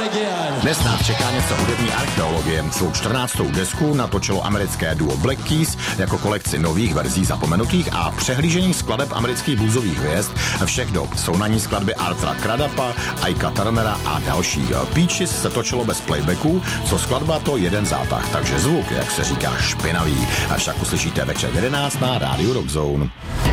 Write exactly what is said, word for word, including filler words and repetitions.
Dnes nás čeká něco hudební archeologie. Svou čtrnáctou desku natočilo americké duo Black Keys jako kolekci nových verzí zapomenutých a přehlížení skladeb amerických bluesových hvězd všech dob. Jsou na ní skladby Artura Cradapa, Ikea Turnera a dalších. Peaches se točilo bez playbacku, co skladba to jeden zátah, takže zvuk, jak se říká, špinavý. A však uslyšíte večer jedenáct na rádiu Rock Zone.